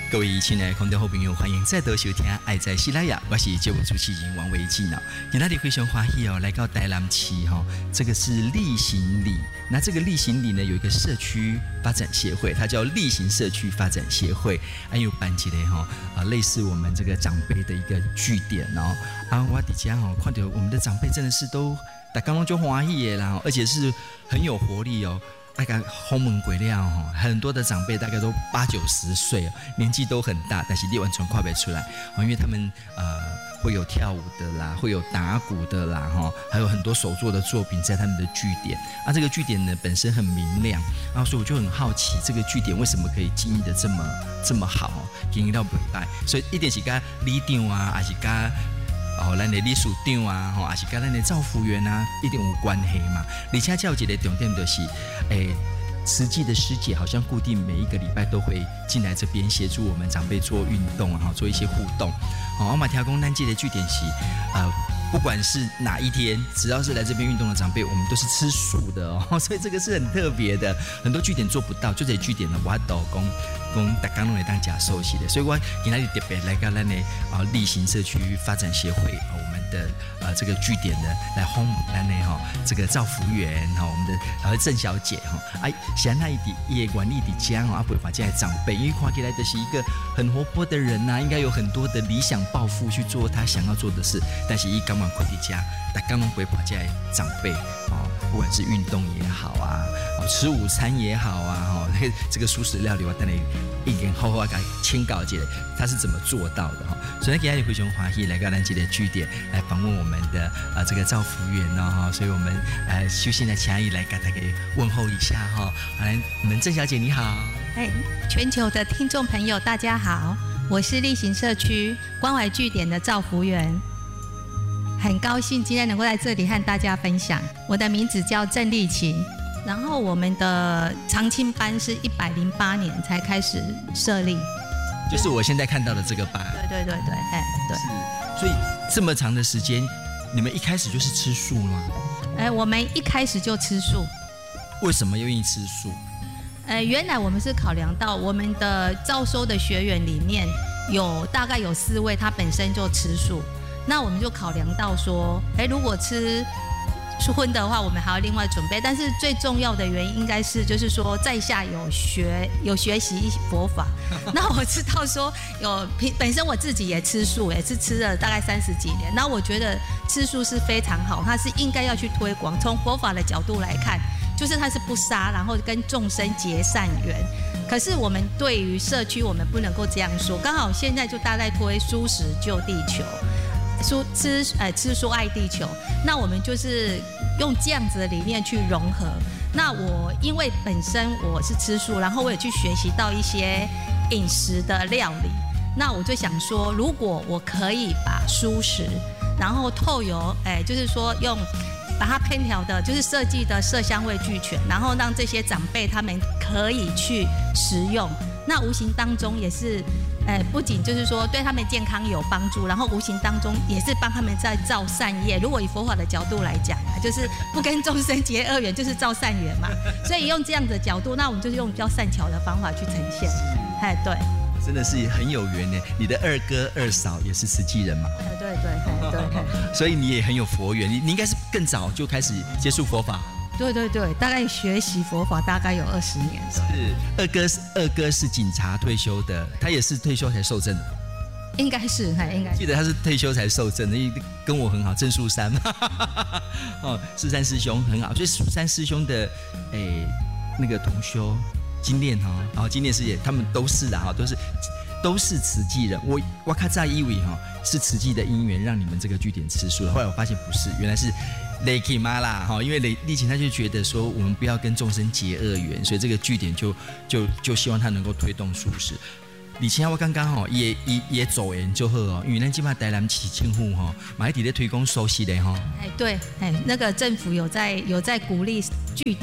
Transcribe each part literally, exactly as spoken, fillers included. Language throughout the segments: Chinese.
各位亲爱的空中好朋友，欢迎再度收听《爱在西拉雅》，我是节目主持人王维进哦。今天非常欢喜哦，来到台南市哈，这个是力行里。那这个力行里呢，有一个社区发展协会，它叫力行社区发展协会，还有办起来哈啊，类似我们这个长辈的一个据点哦。啊，我底下哈看到我们的长辈真的是都大家都就欢喜的啦，而且是很有活力哦。大概鸿门鬼料哈，很多的长辈大概都八九十岁，年纪都很大，但是你完全看不出来，因为他们呃会有跳舞的啦，会有打鼓的啦哈，还有很多手作的作品在他们的据点。啊，这个据点呢本身很明亮，然后所以我就很好奇，这个据点为什么可以经营的这么这么好，经营到不败？所以一定是跟里长啊，还是跟哦，咱的理事长啊，吼，还是跟咱的造福员啊，一定有关系嘛。而且还有一个重点就是，诶，慈济的师姐好像固定每一个礼拜都会进来这边协助我们长辈做运动啊，做一些互动。哦，我嘛听讲咱这个据点是，呃，不管是哪一天，只要是来这边运动的长辈，我们都是吃素的哦，所以这个是很特别的，很多据点做不到，就这据点呢，我都讲。讲大家拢会当假熟悉的，所以我今天特别来到咱的啊力行社区发展协会啊，我们的呃这个据点呢来欢迎咱的哈这个赵福元哈，我们的然后郑小姐哈，哎，现在伊的也管理的家哈，啊不会把这些长辈，因为看起来就是一个很活泼的人呐、啊，应该有很多的理想抱负去做他想要做的事，但是伊刚刚快的家，大家拢不会把这些长辈哦，不管是运动也好啊，哦吃午餐也好啊，哦这个素食料理我等你。一点好好给请教一下，他是怎么做到的哈？所以今天非常欢喜来到咱这个据点来访问我们的啊、呃、这个赵福元哦，所以我们呃休息的请伊来给大家问候一下哈。来，我们郑小姐你好， 哎，全球的听众朋友大家好，我是力行社区关怀据点的赵福元，很高兴今天能够在这里和大家分享。我的名字叫郑丽琴。然后我们的长青班是一百零八年才开始设立， 就是我现在看到的这个班。 对对对对，哎对。 是，所以这么长的时间，你们一开始就是吃素吗？ 哎，我们一开始就吃素。 为什么愿意吃素？ 呃，原来我们是考量到我们的招收的学员里面有大概有四位他本身就吃素，那我们就考量到说，哎，如果吃荤的话，我们还要另外准备。但是最重要的原因应该是，就是说在下有学有学习佛法。那我知道说有本身我自己也吃素，也是吃了大概三十几年。那我觉得吃素是非常好，它是应该要去推广。从佛法的角度来看，就是它是不杀，然后跟众生结善缘。可是我们对于社区，我们不能够这样说。刚好现在就大概推素食救地球。吃呃吃素爱地球，那我们就是用这样子的理念去融合。那我因为本身我是吃素，然后我也去学习到一些饮食的料理，那我就想说，如果我可以把素食，然后透油，哎，就是说用把它烹调的，就是设计的色香味俱全，然后让这些长辈他们可以去食用，那无形当中也是。呃，不仅就是说对他们健康有帮助，然后无形当中也是帮他们在造善业。如果以佛法的角度来讲啊，就是不跟众生结恶缘，就是造善缘嘛。所以用这样的角度，那我们就是用比较善巧的方法去呈现。哎，对， 真的是很有缘呢。你的二哥二嫂也是慈济人嘛？ 哎，对对对对。 所以你也很有佛缘，你你应该是更早就开始接触佛法。 对对对，大概学习佛法大概有二十年。 是二哥，二哥是警察退休的，他也是退休才受证的。 应该是，还应该是。 记得他是退休才受证的，因为跟我很好，郑树山。哦，树山师兄很好，所以树山师兄的诶那个同修金炼哈，然后金炼师姐他们都是啊，都是都是慈济人。我我卡在以为哈是慈济的因缘让你们这个据点吃素，后来我发现不是，原来是。雷奇妈啦，哈，因为雷丽琴他就觉得说，我们不要跟众生结恶缘，所以这个据点就就就希望他能够推动素食。李琴我刚刚哈也也也走研就好哦，因为咱今嘛台南市政府哈，马底在推广素食的哈。 哎，对，哎，那个政府有在有在鼓励据点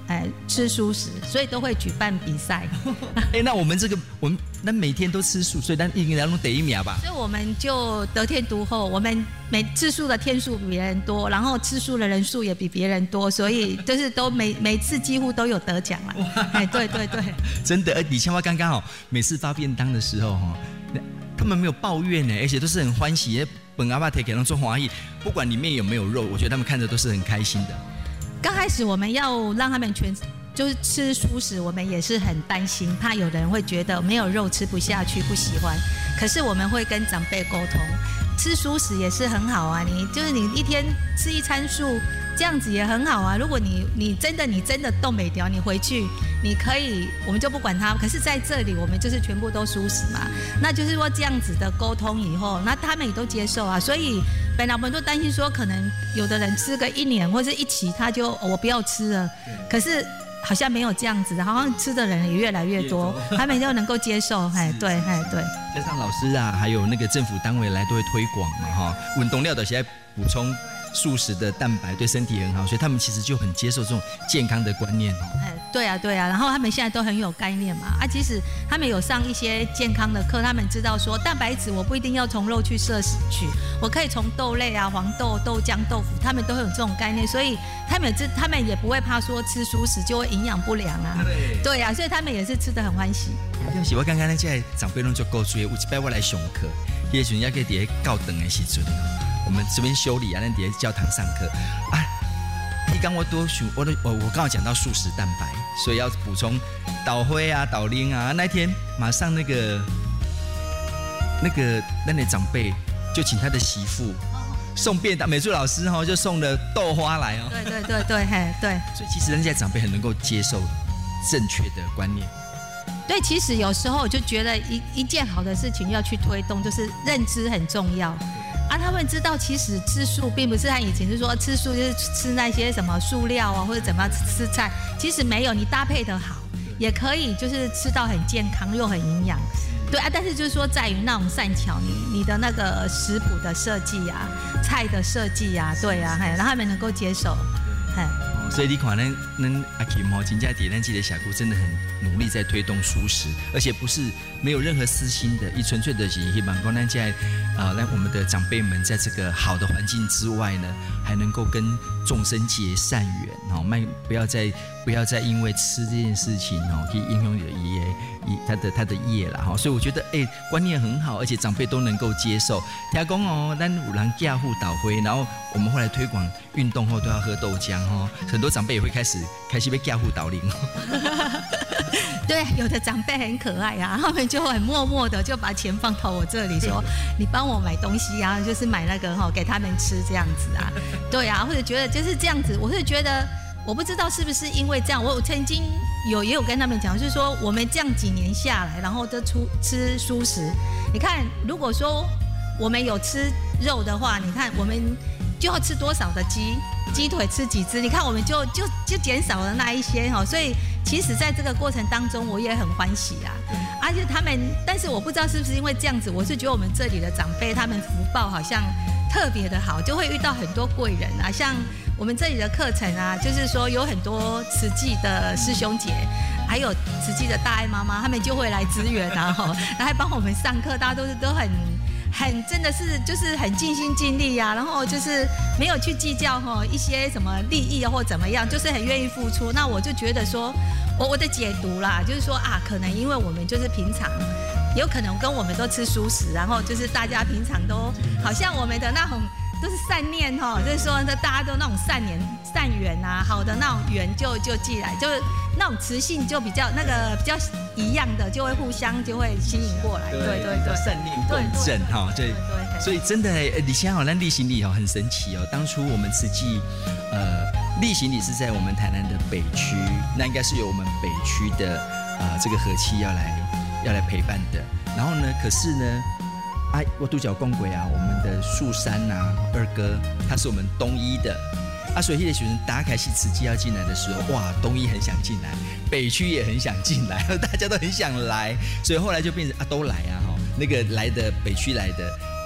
哎吃蔬食，所以都会举办比赛。 哎，那我们这个我们那每天都吃素，所以咱应该弄第一名吧？ 所以我们就得天独厚，我们每吃素的天数比别人多，然后吃素的人数也比别人多，所以就是都每每次几乎都有得奖了。哎，对对对， 真的，李千花刚刚哦，每次发便当的时候哈，他们没有抱怨呢，而且都是很欢喜。本阿爸提给他们做华裔，不管里面有没有肉，我觉得他们看着都是很开心的。 刚开始我们要让他们全就是吃蔬食，我们也是很担心，怕有的人会觉得没有肉吃不下去，不喜欢。可是我们会跟长辈沟通，吃蔬食也是很好啊，你就是你一天吃一餐素，这样子也很好啊。如果你你真的你真的冻没掉，你回去你可以，我们就不管它。可是在这里我们就是全部都蔬食嘛，那就是说这样子的沟通以后，那他们也都接受啊。所以本来我们都担心说，可能有的人吃个一年或是一期，他就、哦、我不要吃了。可是好像没有这样子，好像吃的人也越来越多，他们就能够接受。哎，对，哎，对。 加上老师啊，还有那个政府单位来都会推广嘛，哈，运动料的现在补充素食的蛋白对身体很好，所以他们其实就很接受这种健康的观念哦。 哎，对啊，对啊，然后他们现在都很有概念嘛，啊，其实他们有上一些健康的课，他们知道说蛋白质我不一定要从肉去摄取，我可以从豆类啊、黄豆、豆浆、豆腐，他们都有这种概念，所以他们也他们也不会怕说吃蔬食就会营养不良啊。对，对啊，所以他们也是吃得很欢喜。 对不起，我刚刚那在长辈拢就够追，有一摆我来上课，那时候也可以在教堂的时阵。我们这边修理啊，那底下教堂上课啊。你刚我多想，我都我我刚好讲到素食蛋白，所以要补充岛灰啊、岛磷啊。那天马上那个那个那那长辈就请他的媳妇送便当，美术老师哈就送了豆花来哦。 对对对对，嘿对。 所以其实人家长辈很能够接受正确的观念。 对，其实有时候我就觉得一一件好的事情要去推动，就是认知很重要。啊，他们知道其实吃素并不是像以前是说吃素就是吃那些什么素料啊，或者怎么吃菜，其实没有，你搭配的好也可以，就是吃到很健康又很营养。对啊，但是就是说在于那种善巧，你你的那个食谱的设计啊，菜的设计啊，对啊，让他们能够接受，嘿。 所以你看，咱咱阿 Kim 吼，真正在咱这个社区真的很努力在推动蔬食，而且不是没有任何私心的，以纯粹的是希望讲咱在啊，让我们的长辈们在这个好的环境之外呢，还能够跟众生结善缘，哦，卖不要再不要再因为吃这件事情哦，去影响你的业他的他的业啦，哈，所以我觉得哎、欸、观念很好，而且长辈都能够接受。听讲哦，咱有人驾护导灰，然后我们后来推广运动后都要喝豆浆哦，很多长辈也会开始开始被驾护导灵哦。 对，有的长辈很可爱啊，他们就很默默的就把钱放到我这里，说你帮我买东西啊，就是买那个哈给他们吃这样子啊，对啊，或者觉得就是这样子，我是觉得我不知道是不是因为这样，我曾经有也有跟他们讲，就是说我们这样几年下来，然后都出吃蔬食，你看如果说我们有吃肉的话，你看我们就要吃多少的鸡鸡腿吃几只，你看我们就就就减少了那一些哈，所以其实在这个过程当中我也很欢喜啊，而且他们，但是我不知道是不是因为这样子，我是觉得我们这里的长辈他们福报好像特别的好，就会遇到很多贵人啊，像我们这里的课程啊，就是说有很多慈济的师兄姐，还有慈济的大爱妈妈，他们就会来支援啊，然后还帮我们上课，大家都是都很很真的是就是很尽心尽力啊，然后就是没有去计较哈一些什么利益或怎么样，就是很愿意付出。那我就觉得说，我我的解读啦，就是说啊，可能因为我们就是平常。有可能跟我们都吃蔬食，然后就是大家平常都好像我们的那种都是善念哈，就是说大家都那种善念善缘啊，好的那种缘就就寄来，就是那种磁性就比较那个比较一样的，就会互相就会吸引过来，对对对， 善念共振哈，对，所以真的你想好，那力行里哦很神奇哦，当初我们慈济呃力行里是在我们台南的北区，那应该是由我们北区的呃这个和气要来。要来陪伴的，然后呢？可是呢，啊，我独角公鬼啊，我们的树山啊，二哥他是我们东一的，啊，所以那个学生打开始慈济要进来的时候，哇，东一很想进来，北区也很想进来，大家都很想来，所以后来就变成啊，都来啊，哈，那个来的北区来的，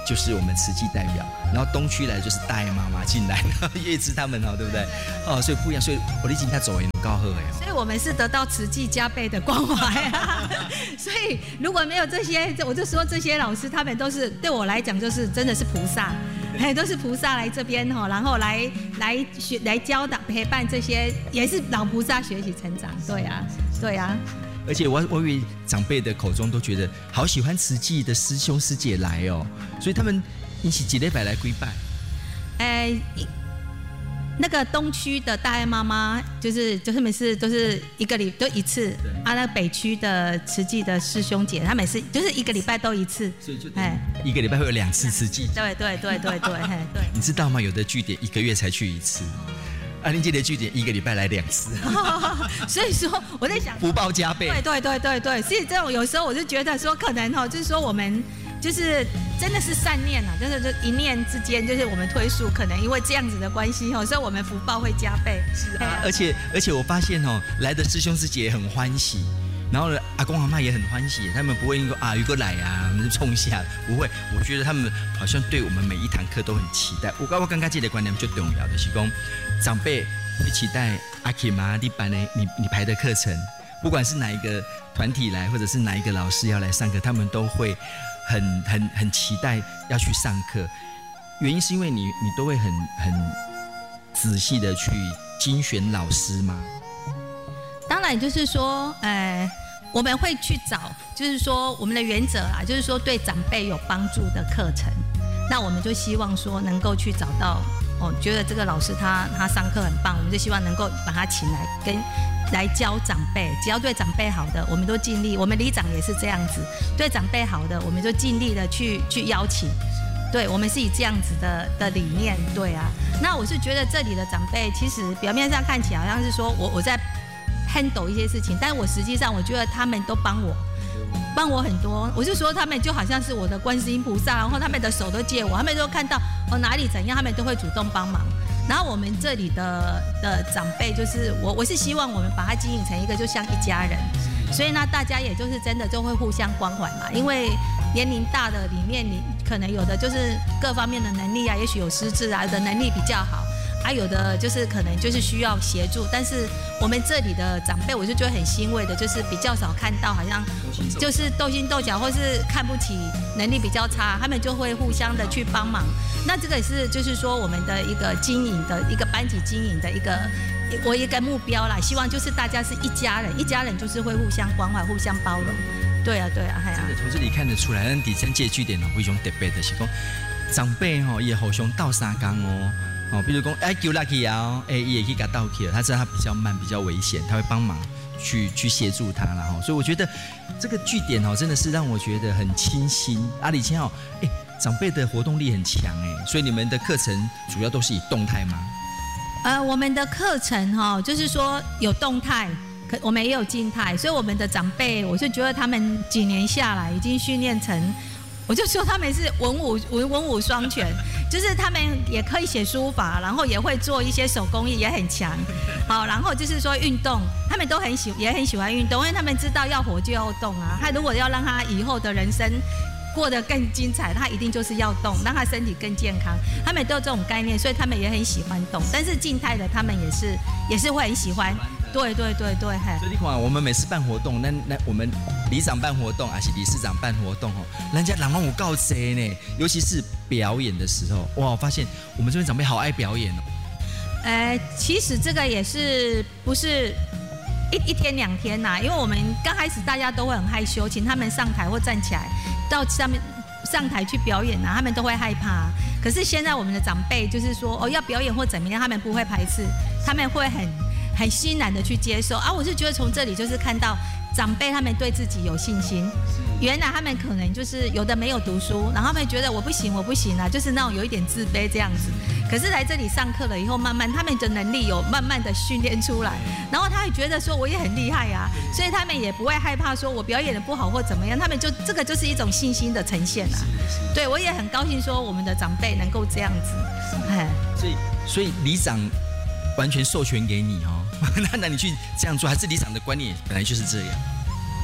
就是我们慈济代表，然后东区来就是大爱妈妈进来，然后叶芝他们哦，对不对？哦，所以不一样，所以我的今天走也能高喝哎。 所以我们是得到慈济加倍的关怀啊。所以如果没有这些，我就说这些老师他们都是对我来讲就是真的是菩萨，哎，都是菩萨来这边哈，然后来来学来教导陪伴这些，也是老菩萨学习成长。对啊，对啊。 而且我我以为长辈的口中都觉得好喜欢慈济的师兄师姐来哦，所以他们一起几礼拜来跪拜。 哎，那个东区的大爱妈妈，就是就他们是都是一个礼都一次啊，那北区的慈济的师兄姐，他们是就是一个礼拜都一次， 所以就哎一个礼拜会有两次慈济。 对对对对对，嘿对。 你知道吗？有的据点一个月才去一次。安林姐的据点一个礼拜来两次， 所以说我在想福报加倍。 对对对对对，所以这种有时候我就觉得说，可能哈，就是说我们就是真的是善念啊，就是这一念之间，就是我们推述，可能因为这样子的关系哈，所以我们福报会加倍。 是啊，而且而且我发现哦，来的师兄师姐也很欢喜。然后呢，阿公阿嬷也很欢喜，他们不会说啊，有个来啊，我们就冲下，不会。我觉得他们好像对我们每一堂课都很期待。我我刚刚这个观念最重要的是说，长辈会期待阿 Kim 啊，你班的你你排的课程，不管是哪一个团体来，或者是哪一个老师要来上课，他们都会很很很期待要去上课。原因是因为你你都会很很仔细的去精选老师吗？ 当然就是说，呃。我们会去找，就是说我们的原则啦，就是说对长辈有帮助的课程，那我们就希望说能够去找到，哦，觉得这个老师他他上课很棒，我们就希望能够把他请来跟来教长辈，只要对长辈好的，我们都尽力。我们里长也是这样子，对长辈好的，我们就尽力的去去邀请。对，我们是以这样子的的理念，对啊。那我是觉得这里的长辈，其实表面上看起来好像是说我我在handle一些事情，但是我实际上我觉得他们都帮我，帮我很多。我就说他们就好像是我的观世音菩萨，然后他们的手都借我，他们都看到哦哪里怎样，他们都会主动帮忙。然后我们这里的的长辈，就是我我是希望我们把它经营成一个就像一家人，所以呢大家也就是真的就会互相关怀嘛，因为年龄大的里面，你可能有的就是各方面的能力啊，也许有失智啊，有的能力比较好。还、啊、有的就是可能就是需要协助，但是我们这里的长辈，我就觉得很欣慰的，就是比较少看到好像就是斗心斗角，或是看不起能力比较差，他们就会互相的去帮忙。那这个也是就是说我们的一个经营的一个班级经营的一个我一个目标啦，希望就是大家是一家人，一家人就是会互相关怀、互相包容。对啊，对啊，哎呀、啊， 从这里看得出来，咱第三届据点哦，非常特别的是讲长辈吼也互相斗相共哦。哦，比如说，哎，救拉起啊，哎，也可以给他倒起，他知道他比较慢，比较危险，他会帮忙去去协助他啦。哈，所以我觉得这个据点哦，真的是让我觉得很清新。阿里千哦，哎，长辈的活动力很强哎，所以你们的课程主要都是以动态吗？ 呃，我们的课程哈、哦，就是说有动态，可我们也有静态，所以我们的长辈，我就觉得他们几年下来已经训练成。我就说他们是文武文文武双全，就是他们也可以写书法，然后也会做一些手工艺，也很强。好，然后就是说运动，他们都很喜也很喜欢运动，因为他们知道要活就要动啊。他如果要让他以后的人生过得更精彩，他一定就是要动，让他身体更健康。他们都有这种概念，所以他们也很喜欢动。但是静态的，他们也是也是会很喜欢。对对对对，嘿。 所以你看，我们每次办活动，那那我们里长办活动，还是理事长办活动哦，人家人拢有够多呢。尤其是表演的时候，哇，我发现我们这边长辈好爱表演哦。 呃，其实这个也是不是一一天两天呐、啊？因为我们刚开始大家都会很害羞，请他们上台或站起来到上面上台去表演啊，他们都会害怕。可是现在我们的长辈就是说，哦，要表演或怎么样，他们不会排斥，他们会很。很欣然的去接受啊！我是觉得从这里就是看到长辈他们对自己有信心。原来他们可能就是有的没有读书，然后他们觉得我不行，我不行啊，就是那种有一点自卑这样子。可是来这里上课了以后，慢慢他们的能力有慢慢的训练出来，然后他也觉得说我也很厉害啊，所以他们也不会害怕说我表演的不好或怎么样，他们就这个就是一种信心的呈现啊。对，我也很高兴说我们的长辈能够这样子。哎， 所以所以里长完全授权给你哦。那那你去这样做，还是里长的观念本来就是这样？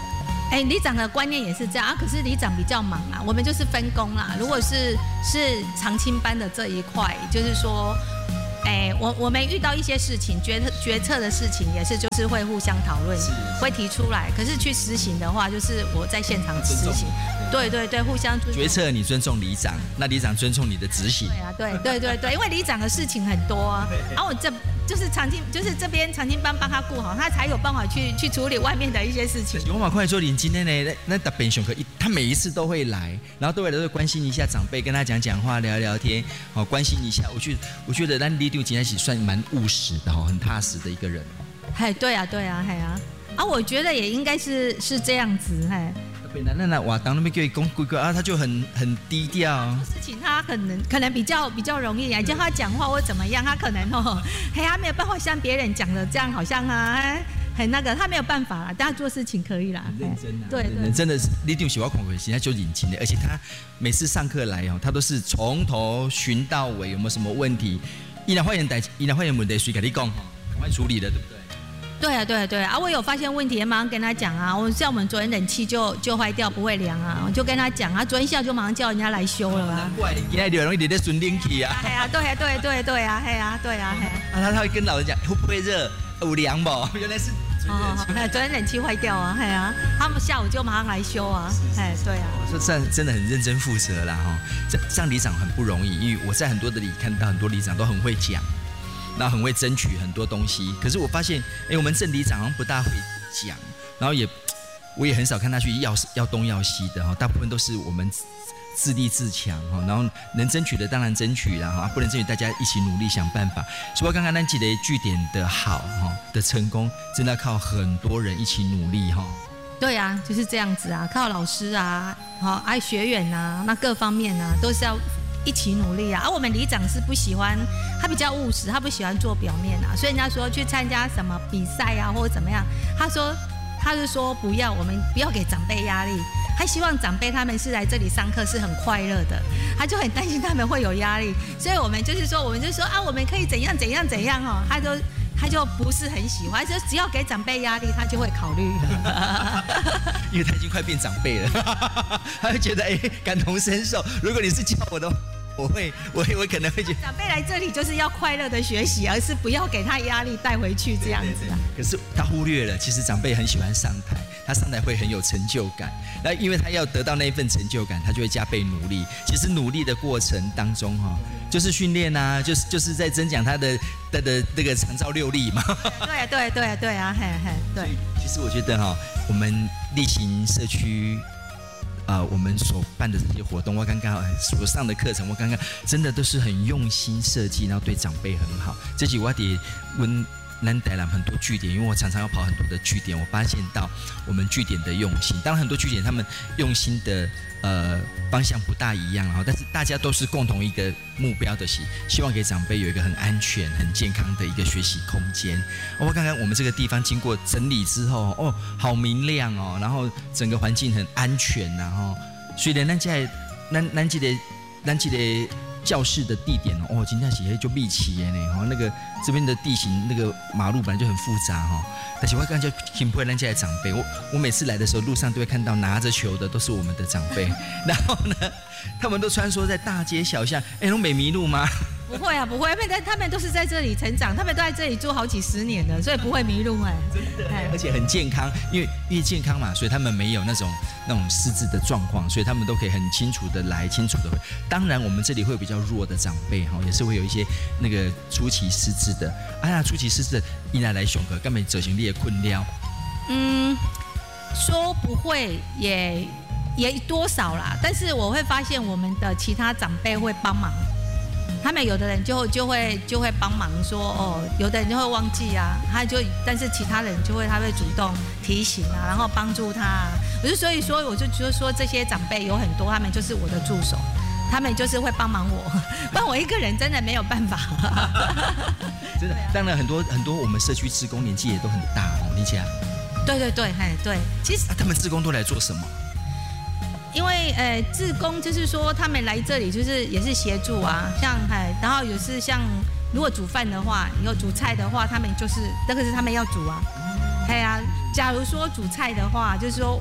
哎，里长的观念也是这样啊，可是里长比较忙啊，我们就是分工啦。如果是是常青班的这一块，就是说，哎，我我们遇到一些事情，决策决策的事情也是就是会互相讨论，会提出来。可是去实行的话，就是我在现场实行。对对对，互相尊重。 决策你尊重里长，那里长尊重你的执行。 对啊，对对对对，因为里长的事情很多啊，然后我这就是常青，就是这边常青班帮他顾好，他才有办法去去处理外面的一些事情。 我马快说，你今天呢，那特别上课，他每一次都会来，然后都会来都会关心一下长辈，跟他讲讲话，聊聊天，好关心一下。我觉得我觉得咱里长今天是算蛮务实的哈，很踏实的一个人。 嘿，对啊，对啊，嘿啊，啊，我觉得也应该是是这样子，嘿。 本来那那瓦当那边叫他讲规矩啊，他就很很低调。 事情他可能可能比较比较容易啊，叫他讲话或怎么样，他可能哦，嘿，他没有办法像别人讲的这样，好像啊很那个，他没有办法啦。但他做事情可以啦， 很认真啊， 对对， 真的是你对喜欢孔伟现在就认真的，而且他每次上课来哦，他都是从头寻到尾，有没有什么问题？伊若发现代，伊若发现问题，谁跟你讲，赶快处理了，对不对？ 对啊，对啊，对啊！啊，我有发现问题，也马上跟他讲啊。我像我们昨天冷气就就坏掉，不会凉啊，我就跟他讲啊。昨天下午就马上叫人家来修了啊。 难怪你今天就容易在顺冷气啊。 对啊，对啊，对对对啊，嘿啊，对啊，嘿。 啊，他他会跟老人讲会不会热，有凉不？原来是哦，昨天冷气坏掉啊，嘿啊，他们下午就马上来修啊，哎，对啊。 我说这真的很认真负责啦哈，这这样里长很不容易，因为我在很多的里看到很多里长都很会讲。然后很会争取很多东西，可是我发现，哎，我们镇里长好像不大会讲，然后也我也很少看他去要要东要西的哈，大部分都是我们自立自强哈，然后能争取的当然争取了哈，不能争取大家一起努力想办法。所以我刚刚那几个据点的好哈的成功，真的靠很多人一起努力哈。 对啊，就是这样子啊，靠老师啊，好爱学员啊，那各方面啊都是要。一起努力啊！而、啊、我们里长是不喜欢，他比较务实，他不喜欢做表面啊，所以人家说去参加什么比赛啊，或者怎么样，他说他是说不要，我们不要给长辈压力，他希望长辈他们是来这里上课是很快乐的，他就很担心他们会有压力，所以我们就是说，我们就说啊，我们可以怎样怎样怎样哦，他就他就不是很喜欢，就只要给长辈压力，他就会考虑， 因为他已经快变长辈了，他会觉得哎、欸、感同身受，如果你是叫我的话。我会，我我可能会觉得长辈来这里就是要快乐的学习，而是不要给他压力带回去这样子啊。 可是他忽略了，其实长辈很喜欢上台，他上台会很有成就感。那因为他要得到那一份成就感，他就会加倍努力。其实努力的过程当中哈，就是训练啊，就是就是在增强他的的的那个长照六力嘛。 对啊，对啊，对啊，对啊，嘿嘿，对。 其实我觉得哈，我们力行社区。呃，我们所办的这些活动，我刚刚所上的课程，我刚刚真的都是很用心设计，然后对长辈很好。这几我得问南台南很多据点，因为我常常要跑很多的据点，我发现到我们据点的用心。当然，很多据点他们用心的呃方向不大一样，然后但是大家都是共同一个目标的是希望给长辈有一个很安全、很健康的一个学习空间。我刚刚我们这个地方经过整理之后，哦，好明亮哦，然后整个环境很安全，然后虽然咱在咱咱这个咱这个教室的地点哦，今天是就密集的呢，哈，那个这边的地形那个马路本来就很复杂哈，但是我刚刚就挺不会咱家的长辈，我我每次来的时候路上都会看到拿着球的都是我们的长辈，然后呢，他们都穿梭在大街小巷，哎，都没迷路吗？ 不会啊，不会，因为他们都是在这里成长，他们都在这里住好几十年了，所以不会迷路哎， 真的，而且很健康，因为越健康嘛，所以他们没有那种那种失智的状况，所以他们都可以很清楚的来，清楚的回。当然，我们这里会有比较弱的长辈哈，也是会有一些那个初期失智的，哎呀，初期失智的，依然来上课，根本走行力的困了。 嗯，说不会也也多少啦，但是我会发现我们的其他长辈会帮忙。他们有的人就就会就会帮忙说哦，有的人就会忘记啊，他就但是其他人就会他会主动提醒啊，然后帮助他啊。我就所以说我就觉得说这些长辈有很多，他们就是我的助手，他们就是会帮忙我，不然我一个人真的没有办法。 真的，当然很多很多我们社区志工年纪也都很大哦，理解啊？ 对对对，哎对，其实、 啊、他们志工都来做什么？ 因为呃，志工就是说他们来这里就是也是协助啊，像哎，然后有是像如果煮饭的话，有煮菜的话，他们就是那个是他们要煮啊。哎呀、啊，假如说煮菜的话，就是说我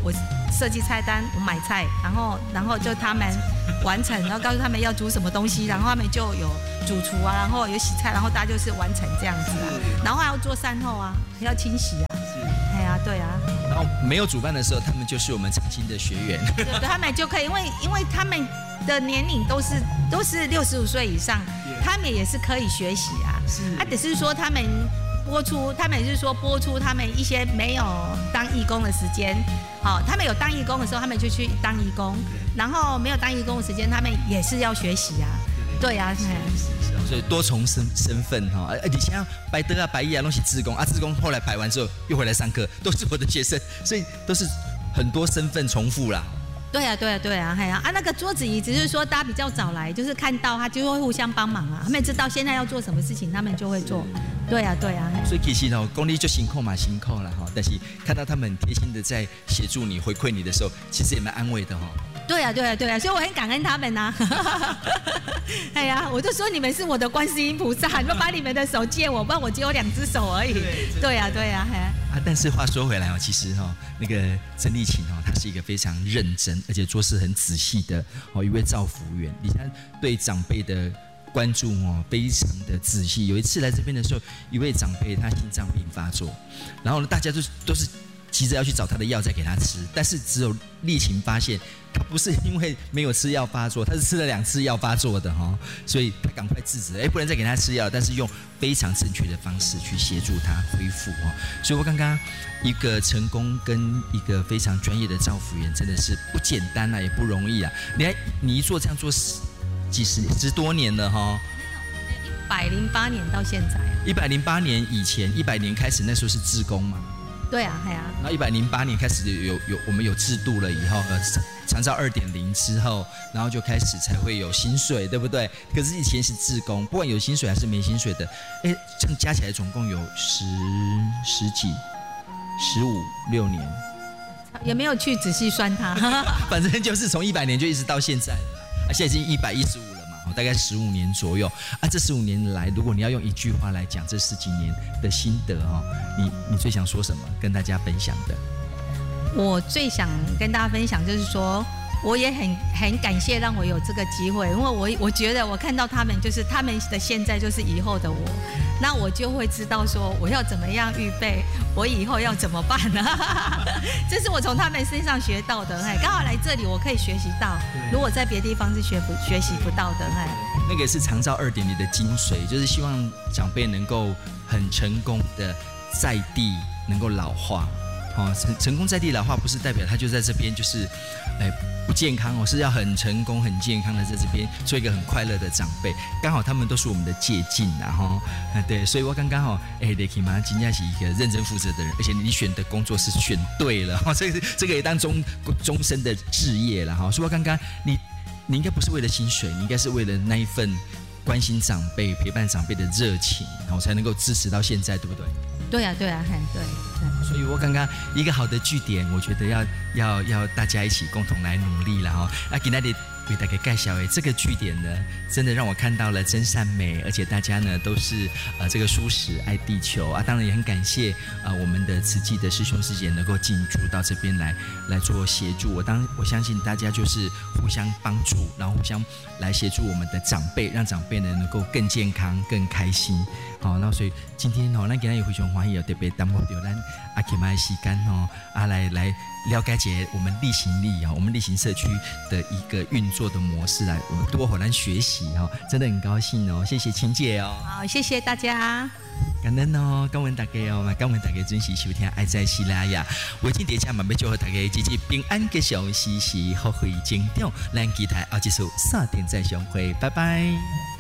设计菜单，我买菜，然后然后就他们完成，然后告诉他们要煮什么东西，然后他们就有主厨啊，然后有洗菜，然后大家就是完成这样子啊，然后还要做善后啊，还要清洗啊，哎呀、啊，对啊。 然后没有主办的时候，他们就是我们长青的学员， 对对，他们就可以，因为因为他们的年龄都是都是六十五岁以上，他们也是可以学习啊，啊，只是说他们。播出，他们也是说播出他们一些没有当义工的时间，好、哦，他们有当义工的时候，他们就去当义工，然后没有当义工的时间，他们也是要学习啊，对啊， 所以多重身身份哈，而且像白德啊、白衣啊，都是志工啊，志工后来摆完之后又回来上课，都是我的学生，所以都是很多身份重复啦。 对啊，对啊，对啊，嘿啊，啊，那个桌子椅子是说大家比较早来，就是看到他就会互相帮忙啊，他们知道现在要做什么事情，他们就会做。对啊，对啊。 所以其实哦，功力就辛苦嘛，辛苦了哈。但是看到他们很贴心的在协助你、回馈你的时候，其实也蛮安慰的哈。 对啊，对啊，对啊，所以我很感恩他们呐、啊。哎呀，我就说你们是我的观世音菩萨，你们把你们的手借我，不然我只有两只手而已。对啊，对啊，嘿。 啊，但是话说回来哦，其实哦，那个曾丽琴哦，她是一个非常认真而且做事很仔细的哦一位照服员。你看对长辈的关注哦，非常的仔细。有一次来这边的时候，一位长辈他心脏病发作，然后呢，大家都都是急着要去找他的药再给他吃，但是只有丽琴发现他不是因为没有吃药发作，他是吃了两次药发作的哈、哦，所以他赶快制止，哎，不能再给他吃药，但是用非常正确的方式去协助他恢复哦。所以我刚刚一个成功跟一个非常专业的照服员真的是不简单啊，也不容易啊。你还你一做这样做十几十年十多年了哈、哦。 一百零八年到现在啊。 一百零八年以前，一百年开始那时候是志工嘛。 对啊，对啊。 然后一百零八年开始有有我们有制度了以后，呃，长照二点零之后，然后就开始才会有薪水，对不对？可是以前是志工，不管有薪水还是没薪水的，哎，这样加起来总共有十十几、十五六年， 也没有去仔细算它， 反正就是从一百年就一直到现在了，啊，现在已经一百一十五了。大概十五年左右啊，这十五年来，如果你要用一句话来讲这十几年的心得哦，你你最想说什么？跟大家分享的？ 我最想跟大家分享就是说，我也很很感谢让我有这个机会，因为我我觉得我看到他们就是他们的现在就是以后的我，那我就会知道说我要怎么样预备，我以后要怎么办呢？这是我从他们身上学到的，哎，刚好来这里我可以学习到，如果在别的地方是学不学习不到的，哎， 那个是长照二点零的精髓，就是希望长辈能够很成功的在地能够老化。哦，成成功在地老化不是代表他就在这边就是，哎，不健康哦，是要很成功、很健康的在这边做一个很快乐的长辈。刚好他们都是我们的借鉴啦，哈、哦，对，所以我刚刚好，哎 ，Lucky 妈今天是一个认真负责的人，而且你选的工作是选对了，哈、哦，这个这个也当终终身的志业了，哈、哦。所以我刚刚你你应该不是为了薪水，你应该是为了那一份关心长辈、陪伴长辈的热情，然后才能够支持到现在，对不对？ 对啊，对啊，嘿，对。 所以我刚刚一个好的据点，我觉得要要要大家一起共同来努力了哈。啊，今天的为大家介绍诶，这个据点呢，真的让我看到了真善美，而且大家呢都是呃这个蔬食爱地球啊，当然也很感谢呃我们的慈济的师兄师姐能够进驻到这边来来做协助。我当我相信大家就是互相帮助，然后互相来协助我们的长辈，让长辈呢能够更健康、更开心。好、哦，那所以今天哦，咱今天也非常欢喜哦，特别耽误到咱阿琴妈的时间哦，啊来来了解解我们力行力啊、哦，我们力行社区的一个运作的模式来，我们多和咱学习哦，真的很高兴哦，谢谢琴姐哦， 好，谢谢大家。 感恩哦，感恩大家哦，嘛感恩大家准时收听《爱在西拉雅》。我今天嘛要祝福大家日日平安吉祥，时时福慧增长。咱期待后一次三点再相会，拜拜。